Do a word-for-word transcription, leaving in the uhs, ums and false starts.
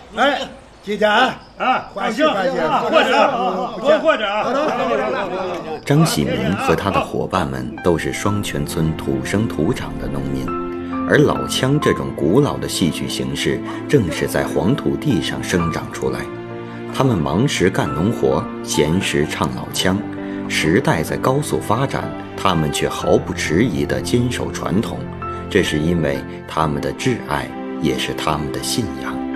哎，今天啊， 啊， 欢喜欢喜， 或者多或者啊。 张喜民和他的伙伴们都是双泉村土生土长的农民，而老腔这种古老的戏剧形式正是在黄土地上生长出来。他们忙时干农活，闲时唱老腔。时代在高速发展，他们却毫不迟疑地坚守传统，这是因为他们的挚爱，也是他们的信仰。